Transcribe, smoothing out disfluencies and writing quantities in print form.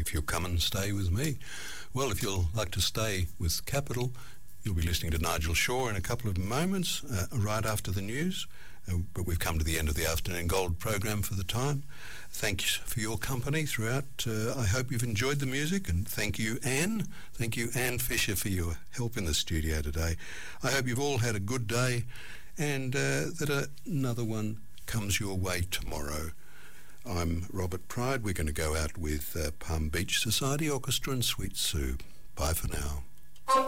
if you'll come and stay with me. Well, if you'll like to stay with Capital, you'll be listening to Nigel Shaw in a couple of moments, right after the news. But we've come to the end of the Afternoon Gold program for the time. Thanks for your company throughout. I hope you've enjoyed the music, and thank you, Anne. Thank you, Anne Fisher, for your help in the studio today. I hope you've all had a good day, and that another one comes your way tomorrow. I'm Robert Pride. We're going to go out with Palm Beach Society Orchestra and Sweet Sue. Bye for now.